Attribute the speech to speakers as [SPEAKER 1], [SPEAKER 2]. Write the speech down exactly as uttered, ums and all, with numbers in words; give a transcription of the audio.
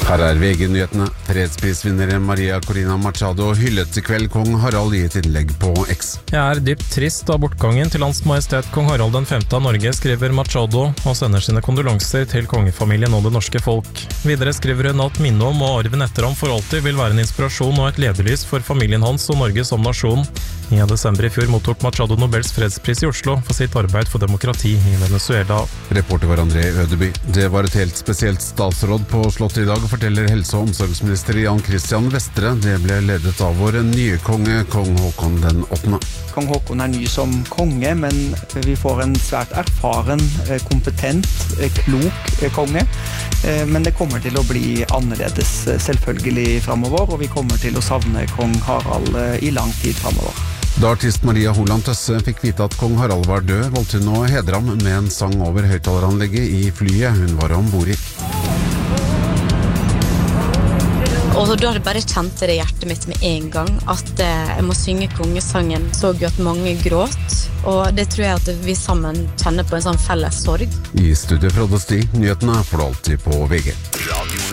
[SPEAKER 1] Her er V G-nyhetene. Fredsprisvinnere Maria Corina Machado hyllet i kveld kong Harald i et innlegg på X.
[SPEAKER 2] Jeg er dypt trist av bortgangen til Hans Majestet kong Harald den femte av Norge, skriver Machado, og sender sine kondolanser til kongefamilien og det norske folk. Videre skriver hun at minnet om og arven etter ham for alltid vil være en inspirasjon og et lederlys for familien hans og Norge som nasjon. I desember i fjor mottok Machado Nobels fredspris i Oslo for sitt arbeid for demokrati i Venezuela.
[SPEAKER 1] Reporter var André Ødeby. Det var et helt spesielt statsråd på Slottet i dag, forteller helse- og omsorgsminister Jan Christian Vestre. Det ble ledet av vår nye konge, kong Håkon den åttende.
[SPEAKER 3] Kong Håkon er ny som konge, men vi får en svært erfaren, kompetent, klok konge. Men det kommer til å bli annerledes selvfølgelig fremover, og vi kommer til å savne kong Harald i lang tid fremover.
[SPEAKER 1] Da artist Maria Holand Tøsse fikk vite at kong Harald var død, valgte hun å hedre ham med en sang over høyttaleranlegget i flyet hun var ombord i.
[SPEAKER 4] Og da bare kjente det i hjertet mitt med en gang at jeg må synge kongesangen. Så jo at mange gråt, og det tror jeg at vi sammen kjenner på en sånn felles sorg.
[SPEAKER 1] I studiet Frode Sti, nyhetene får du alltid på V G.